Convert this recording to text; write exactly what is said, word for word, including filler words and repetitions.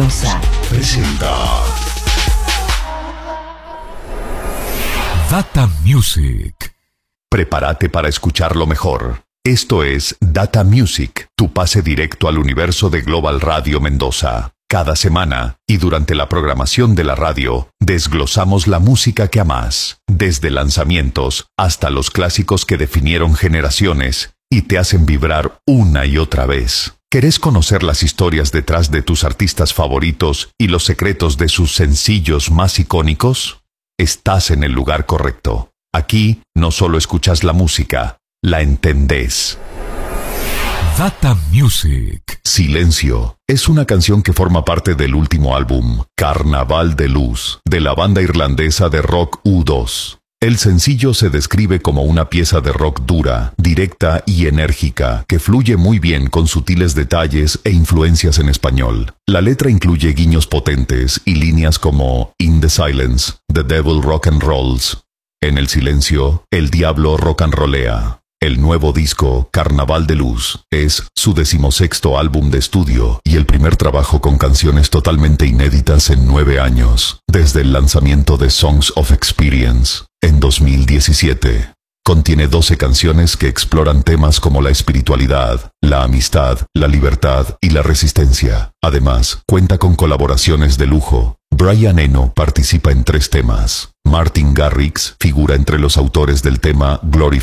Mendoza presenta Data Music. Prepárate para escuchar lo mejor. Esto es Data Music, tu pase directo al universo de Global Radio Mendoza. Cada semana, y durante la programación de la radio, desglosamos la música que amás, desde lanzamientos hasta los clásicos que definieron generaciones y te hacen vibrar una y otra vez. ¿Querés conocer las historias detrás de tus artistas favoritos y los secretos de sus sencillos más icónicos? Estás en el lugar correcto. Aquí no solo escuchas la música, la entendés. Data Music. Silencio es una canción que forma parte del último álbum, Carnaval de Luz, de la banda irlandesa de rock U dos. El sencillo se describe como una pieza de rock dura, directa y enérgica, que fluye muy bien con sutiles detalles e influencias en español. La letra incluye guiños potentes y líneas como In the Silence, The Devil Rock and Rolls. En el silencio, el diablo rock and rollea. El nuevo disco, Carnaval de Luz, es su decimosexto álbum de estudio y el primer trabajo con canciones totalmente inéditas en nueve años, desde el lanzamiento de Songs of Experience, en dos mil diecisiete. Contiene doce canciones que exploran temas como la espiritualidad, la amistad, la libertad y la resistencia. Además, cuenta con colaboraciones de lujo. Brian Eno participa en tres temas. Martin Garrix figura entre los autores del tema Glory